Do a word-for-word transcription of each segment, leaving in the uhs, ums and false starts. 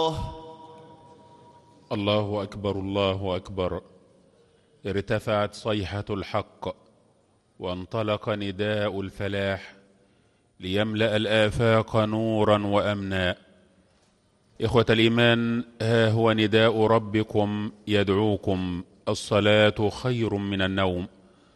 الله. الله أكبر الله أكبر. ارتفعت صيحة الحق وانطلق نداء الفلاح ليملأ الآفاق نورا وأمنا. إخوة الإيمان، ها هو نداء ربكم يدعوكم: الصلاة خير من النوم،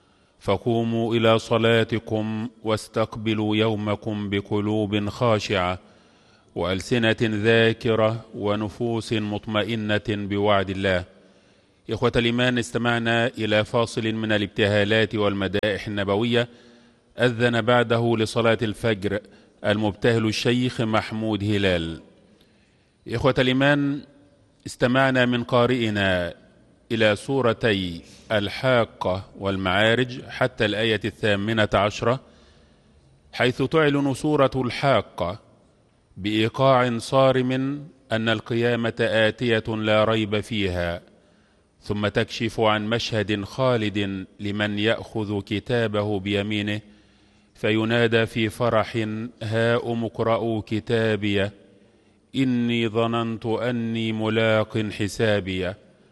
فقوموا إلى صلاتكم واستقبلوا يومكم بقلوب خاشعة وألسنة ذاكرة ونفوس مطمئنة بوعد الله. إخوة الإيمان، استمعنا إلى فاصل من الابتهالات والمدائح النبوية أذن بعده لصلاة الفجر المبتهل الشيخ محمود هلال. إخوة الإيمان، استمعنا من قارئنا إلى سورتي الحاقة والمعارج حتى الآية الثامنة عشرة، حيث تعلن سورة الحاقة بإيقاع صارم أن القيامة آتية لا ريب فيها، ثم تكشف عن مشهد خالد لمن يأخذ كتابه بيمينه فينادى في فرح: هاؤم اقرءوا كتابي إني ظننت أني ملاق حسابي.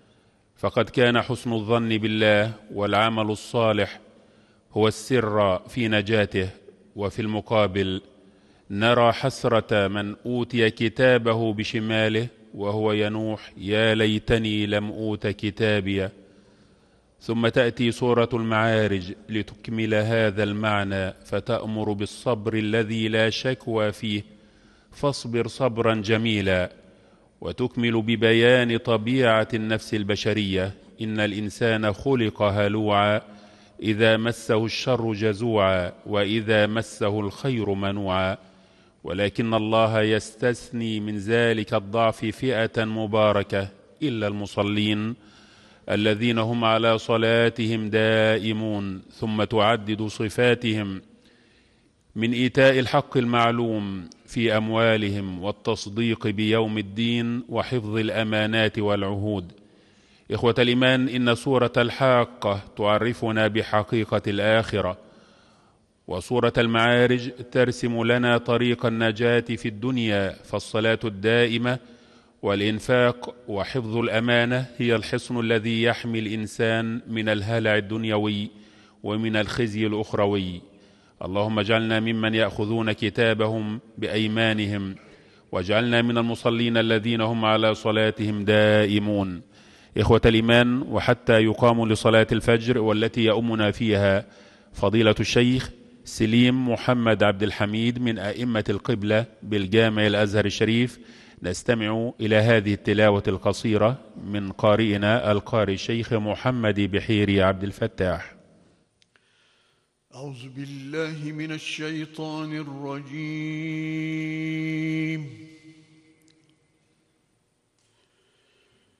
فقد كان حسن الظن بالله والعمل الصالح هو السر في نجاته، وفي المقابل نرى حسرة من أوتي كتابه بشماله وهو ينوح: يا ليتني لم أوت كتابي. ثم تأتي سورة المعارج لتكمل هذا المعنى فتأمر بالصبر الذي لا شكوى فيه، فاصبر صبرا جميلا، وتكمل ببيان طبيعة النفس البشرية: إن الإنسان خلق هلوعا إذا مسه الشر جزوعا وإذا مسه الخير منوعا، ولكن الله يستثني من ذلك الضعف فئة مباركة إلا المصلين الذين هم على صلاتهم دائمون. ثم تعدد صفاتهم من إيتاء الحق المعلوم في أموالهم والتصديق بيوم الدين وحفظ الأمانات والعهود. إخوة الإيمان، إن سورة الحاقة تعرفنا بحقيقة الآخرة، وسورة المعارج ترسم لنا طريق النجاة في الدنيا، فالصلاة الدائمة والإنفاق وحفظ الأمانة هي الحصن الذي يحمي الإنسان من الهلع الدنيوي ومن الخزي الأخروي. اللهم اجعلنا ممن يأخذون كتابهم بأيمانهم، واجعلنا من المصلين الذين هم على صلاتهم دائمون. إخوة الإيمان، وحتى يقام لصلاة الفجر والتي يؤمنا فيها فضيلة الشيخ سليم محمد عبد الحميد من أئمة القبلة بالجامع الأزهر الشريف، نستمع إلى هذه التلاوة القصيرة من قارئنا القارئ الشيخ محمد بحيري عبد الفتاح. أعوذ بالله من الشيطان الرجيم.